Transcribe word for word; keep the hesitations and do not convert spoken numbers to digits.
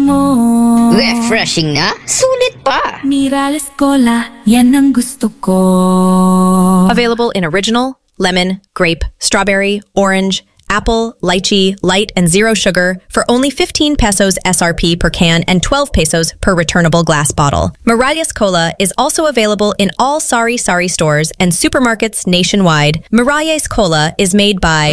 mo. Refreshing na? Sulit pa! Mirales Cola, yan ang gusto ko. Available in original, lemon, grape, strawberry, orange, apple, lychee, light, and zero sugar for only fifteen pesos S R P per can and twelve pesos per returnable glass bottle. Miralles Cola is also available in all Sari Sari stores and supermarkets nationwide. Miralles Cola is made by